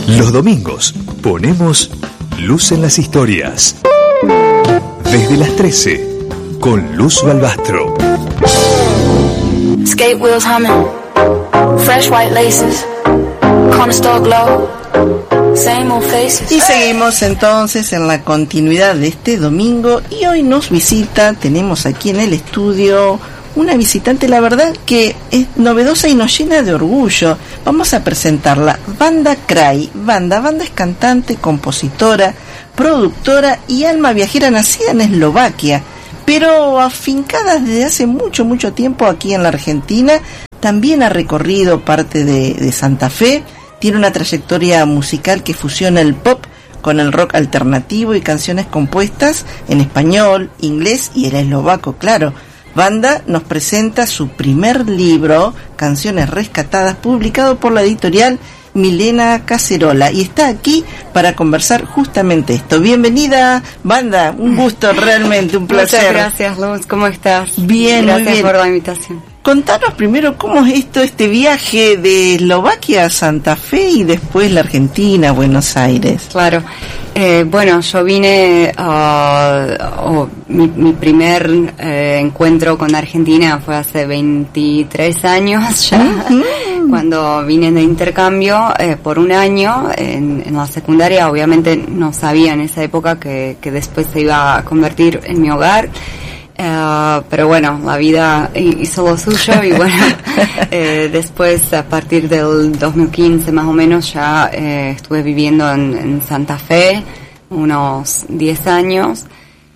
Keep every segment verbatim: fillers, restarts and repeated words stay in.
Los domingos ponemos luz en las historias. Desde las trece, con Luz Balbastro. Skate wheels humming, fresh white laces, corner store glow, same old faces. Y seguimos entonces en la continuidad de este domingo y hoy nos visita, tenemos aquí en el estudio una visitante, la verdad que es novedosa y nos llena de orgullo. Vamos a presentarla, Vanda Kraj. Vanda, Vanda es cantante, compositora, productora y alma viajera, nacida en Eslovaquia, pero afincada desde hace mucho, mucho tiempo aquí en la Argentina. También ha recorrido parte de, de Santa Fe, tiene una trayectoria musical que fusiona el pop con el rock alternativo y canciones compuestas en español, inglés y el eslovaco, claro. Vanda nos presenta su primer libro, Canciones Rescatadas, publicado por la editorial Milena Cacerola, y está aquí para conversar justamente esto. Bienvenida, Vanda, un gusto realmente, un placer. Muchas gracias, Luz, ¿cómo estás? Bien, gracias muy bien. por la invitación. Contanos primero cómo es esto, este viaje de Eslovaquia a Santa Fe y después la Argentina, Buenos Aires. Claro, eh, bueno, yo vine, uh, oh, mi, mi primer eh, encuentro con Argentina fue hace veintitrés años ya, uh-huh. Cuando vine de intercambio eh, por un año en, en la secundaria. Obviamente no sabía en esa época que, que después se iba a convertir en mi hogar. Uh, pero bueno, la vida hizo lo suyo y bueno, eh, después a partir del dos mil quince más o menos ya eh, estuve viviendo en, en Santa Fe unos diez años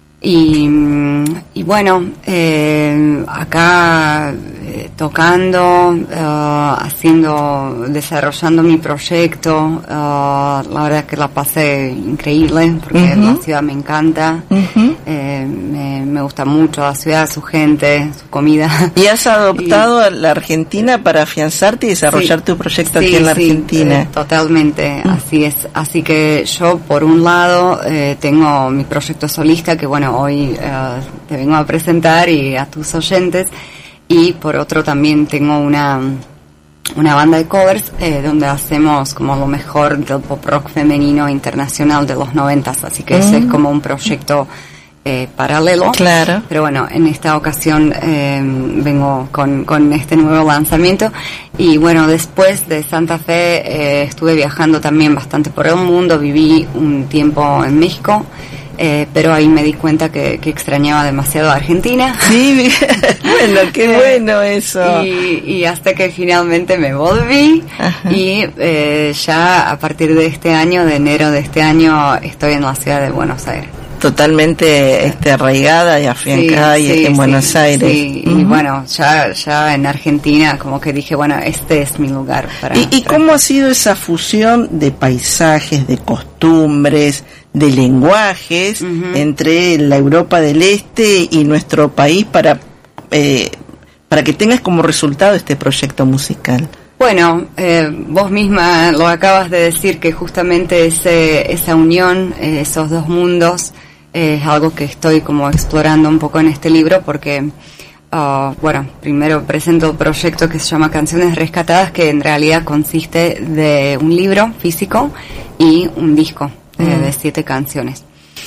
y, y bueno, eh, acá eh, tocando, uh, haciendo, desarrollando mi proyecto, uh, la verdad que la pasé increíble porque uh-huh. la ciudad me encanta. Uh-huh. Eh, me, me gusta mucho la ciudad, su gente, su comida. ¿Y has adoptado y, a la Argentina para afianzarte y desarrollar sí, tu proyecto sí, aquí en la sí, Argentina? Eh, totalmente, mm. así es. Así que yo, por un lado, eh, tengo mi proyecto solista, que bueno, hoy eh, te vengo a presentar y a tus oyentes, y por otro también tengo una... una banda de covers eh, donde hacemos como lo mejor del pop rock femenino internacional de los noventas, así que mm. ese es como un proyecto eh, paralelo. Claro. Pero bueno, en esta ocasión eh, vengo con, con este nuevo lanzamiento y bueno, después de Santa Fe eh, estuve viajando también bastante por el mundo, viví un tiempo en México. Eh, pero ahí me di cuenta que, que extrañaba demasiado a Argentina. Sí, bueno, qué bueno eso. Y, y hasta que finalmente me volví. Ajá. Y eh, ya a partir de este año, de enero de este año, estoy en la ciudad de Buenos Aires. Totalmente este, arraigada y afiancada sí, y sí, en sí, Buenos Aires. Sí, uh-huh. Y bueno, ya ya en Argentina como que dije, bueno, este es mi lugar para... ¿Y, y cómo ha sido esa fusión de paisajes, de costumbres, de lenguajes uh-huh. entre la Europa del Este y nuestro país para eh, para que tengas como resultado este proyecto musical? Bueno, eh, vos misma lo acabas de decir, que justamente ese, esa unión, eh, esos dos mundos, eh, es algo que estoy como explorando un poco en este libro, porque, uh, bueno, primero presento un proyecto que se llama Canciones Rescatadas, que en realidad consiste de un libro físico y un disco eh, mm. de siete canciones.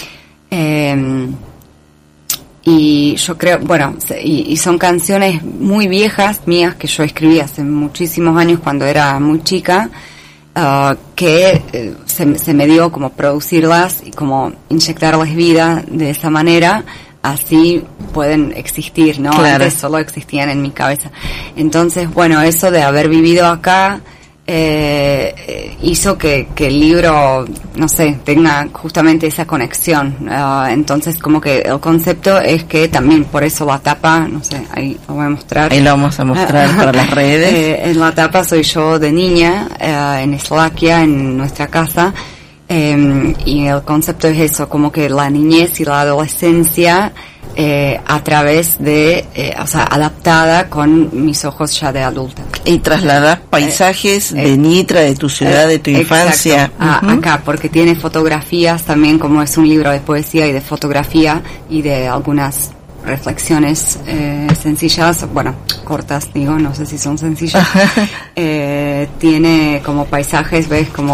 Eh, Y yo creo, bueno, y, y son canciones muy viejas mías que yo escribí hace muchísimos años cuando era muy chica, uh, que eh, se, se me dio como producirlas y como inyectarles vida de esa manera, así pueden existir, ¿no? Claro. Antes solo existían en mi cabeza. Entonces, bueno, eso de haber vivido acá Eh, hizo que, que el libro, no sé, tenga justamente esa conexión. Uh, entonces, como que el concepto es que también, por eso la tapa, no sé, ahí lo voy a mostrar. Ahí lo vamos a mostrar uh, para las redes. Eh, en la tapa soy yo de niña, uh, en Eslovaquia, en nuestra casa. Eh, y el concepto es eso, como que la niñez y la adolescencia eh, a través de, eh, o sea, adaptada con mis ojos ya de adulta. Y trasladar paisajes eh, de Nitra, de tu ciudad, eh, de tu infancia. Exacto, uh-huh. a, acá, porque tiene fotografías también, como es un libro de poesía y de fotografía y de algunas reflexiones eh, sencillas, bueno, cortas, digo, no sé si son sencillas. eh, tiene como paisajes, ves, como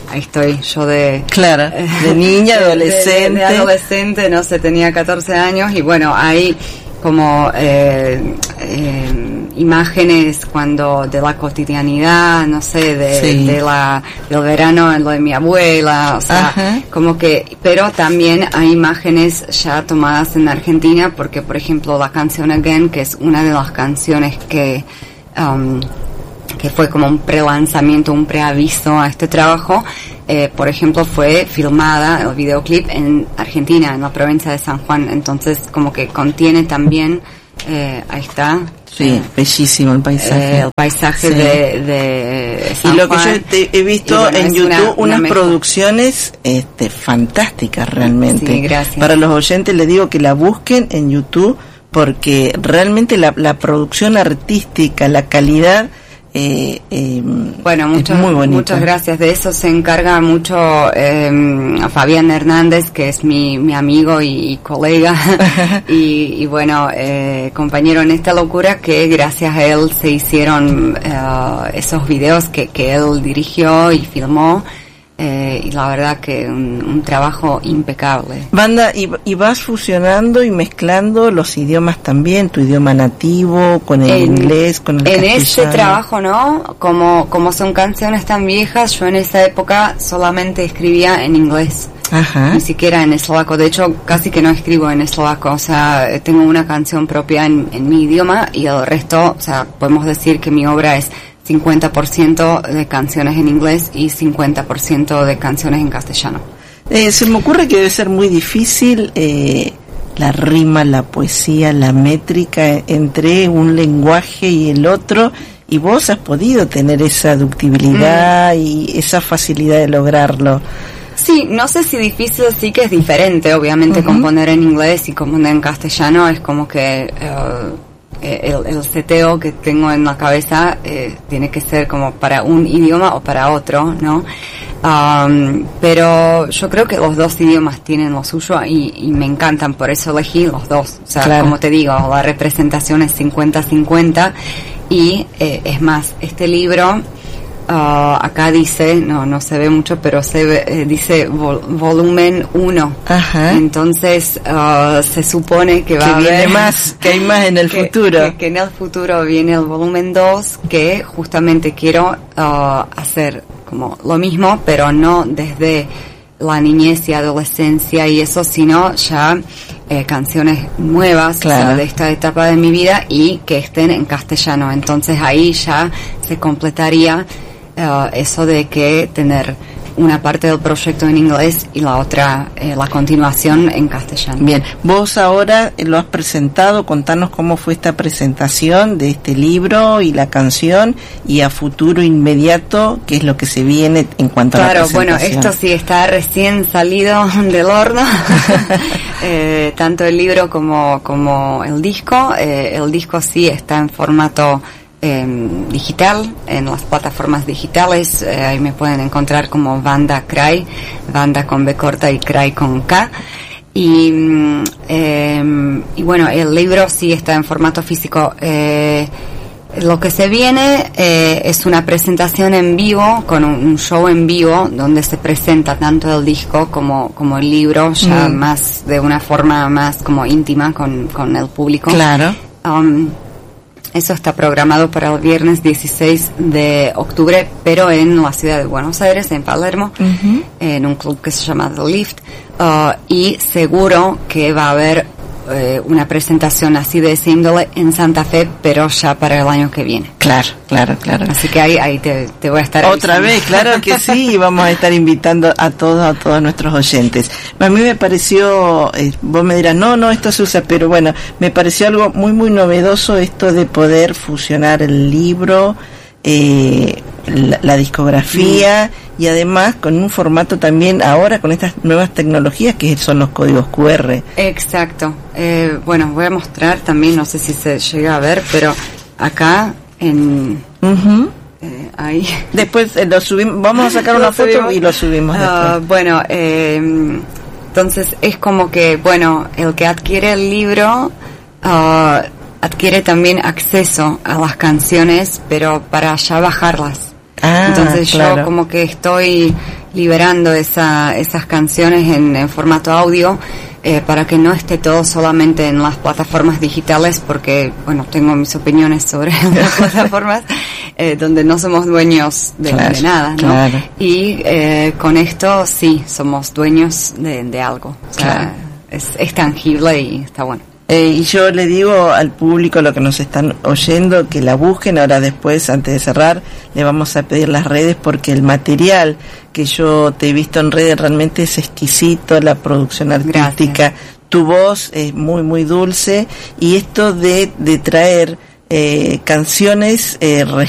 ahí estoy yo de... Claro, de niña, de, adolescente. De, de, de adolescente, no sé, tenía catorce años y bueno, ahí como eh, eh, imágenes cuando de la cotidianidad, no sé, de, sí. de la del verano en lo de mi abuela, o sea, ajá. como que, pero también hay imágenes ya tomadas en Argentina, porque por ejemplo la canción Again, que es una de las canciones que um, que fue como un pre-lanzamiento, un preaviso a este trabajo, eh, por ejemplo, fue filmada el videoclip en Argentina, en la provincia de San Juan, entonces como que contiene también, eh, ahí está. Sí, eh, bellísimo el paisaje. Eh, el paisaje sí. de, de San Y lo Juan. que yo te, he visto bueno, en YouTube, una, una unas producciones este, fantásticas realmente. Sí, gracias. Para los oyentes les digo que la busquen en YouTube, porque realmente la, la producción artística, la calidad... Eh, eh, bueno, muchas, muchas gracias. De eso se encarga mucho eh, a Fabián Hernández, que es mi, mi amigo y, y colega y, y bueno, eh, compañero en esta locura, que gracias a él se hicieron eh, esos videos que, que él dirigió y filmó. Eh, y la verdad que un, un trabajo impecable. Banda, y, y vas fusionando y mezclando los idiomas también, tu idioma nativo con el en, inglés, con el en castellano. En este trabajo, ¿no? Como, como son canciones tan viejas, yo en esa época solamente escribía en inglés. Ajá. Ni siquiera en eslovaco. De hecho, casi que no escribo en eslovaco. O sea, tengo una canción propia en, en mi idioma y el resto, o sea, podemos decir que mi obra es cincuenta por ciento de canciones en inglés y cincuenta por ciento de canciones en castellano. Eh, se me ocurre que debe ser muy difícil eh, la rima, la poesía, la métrica entre un lenguaje y el otro, y vos has podido tener esa ductibilidad mm. y esa facilidad de lograrlo. Sí, no sé si difícil, sí que es diferente, obviamente. Uh-huh. Componer en inglés y componer en castellano es como que... Uh, El, el seteo que tengo en la cabeza eh, tiene que ser como para un idioma o para otro, ¿no? Um, pero yo creo que los dos idiomas tienen lo suyo y, y me encantan, por eso elegí los dos. O sea, claro. Como te digo, la representación es cincuenta cincuenta y eh, es más, este libro... Uh, acá dice, no no se ve mucho, pero se ve, eh, dice vol, volumen uno. Ajá. Entonces uh, se supone que va que a viene haber más, que hay más en el que, futuro. Que, que en el futuro viene el volumen dos, que justamente quiero uh, hacer como lo mismo, pero no desde la niñez y adolescencia y eso, sino ya eh, canciones nuevas, claro. O sea, de esta etapa de mi vida y que estén en castellano. Entonces ahí ya se completaría Uh, eso de que tener una parte del proyecto en inglés y la otra, eh, la continuación en castellano. Bien, vos ahora lo has presentado, contanos cómo fue esta presentación de este libro y la canción, y a futuro inmediato, qué es lo que se viene en cuanto claro, a la presentación. Claro, bueno, esto sí está recién salido del horno, eh, tanto el libro como, como el disco. Eh, el disco sí está en formato Eh, digital, en las plataformas digitales, eh, ahí me pueden encontrar como Banda Cray, Banda con B corta y Cray con K, y, eh, y bueno, el libro sí está en formato físico. Eh, lo que se viene eh, es una presentación en vivo, con un, un show en vivo, donde se presenta tanto el disco como, como el libro, ya mm. más de una forma más como íntima con, con el público. Claro. Um, Eso está programado para el viernes dieciséis de octubre, pero en la ciudad de Buenos Aires, en Palermo, uh-huh. en un club que se llama The Lift, uh, y seguro que va a haber eh, una presentación así de ese índole en Santa Fe, pero ya para el año que viene. Claro, claro, claro. Así que ahí, ahí te, te voy a estar otra avisando. vez, claro que sí, y vamos a estar invitando a todos, a todos nuestros oyentes. A mí me pareció, eh, vos me dirás, no, no, esto se usa, pero bueno, me pareció algo muy, muy novedoso esto de poder fusionar el libro, eh, la, la discografía, mm. y además con un formato también ahora con estas nuevas tecnologías que son los códigos cu erre. Exacto. Eh, bueno, voy a mostrar también, no sé si se llega a ver, pero acá en uh-huh. eh, ahí después eh, lo subimos, vamos a sacar una foto subimos. Y lo subimos después. Uh, bueno, eh, entonces es como que, bueno, el que adquiere el libro uh, adquiere también acceso a las canciones, pero para ya bajarlas. Ah, entonces claro. Yo como que estoy liberando esa, esas canciones en, en formato audio, eh, para que no esté todo solamente en las plataformas digitales, porque, bueno, tengo mis opiniones sobre las plataformas, eh, donde no somos dueños de, claro, de nada, ¿no? Claro. Y eh, con esto sí, somos dueños de, de algo. O sea, claro. es, es tangible y está bueno. Eh, y yo le digo al público, lo que nos están oyendo, que la busquen. Ahora después, antes de cerrar, le vamos a pedir las redes, porque el material que yo te he visto en redes realmente es exquisito, la producción artística. Gracias. Tu voz es muy, muy dulce, y esto de, de traer eh, canciones eh,